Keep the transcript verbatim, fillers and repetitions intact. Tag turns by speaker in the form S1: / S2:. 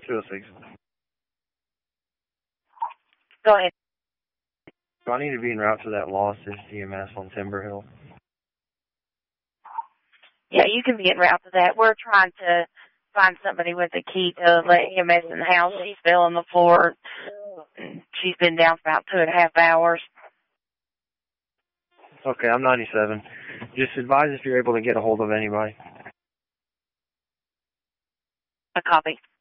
S1: two oh six.
S2: Go ahead.
S1: Do I need to be en route to that lost E M S on Timber Hill?
S2: Yeah, you can be en route to that. We're trying to find somebody with a key to let E M S in the house. She's still on the floor. She's been down for about two and a half hours.
S1: Okay, I'm ninety-seven. Just advise if you're able to get a hold of anybody.
S2: A copy.